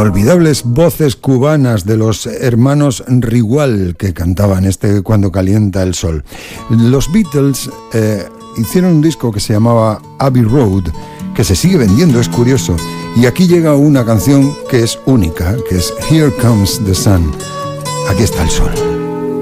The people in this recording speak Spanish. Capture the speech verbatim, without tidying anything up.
inolvidables voces cubanas de los hermanos Rigual que cantaban este Cuando calienta el sol. Los Beatles eh, hicieron un disco que se llamaba Abbey Road, que se sigue vendiendo, es curioso, y aquí llega una canción que es única, que es Here Comes the Sun. Aquí está el sol.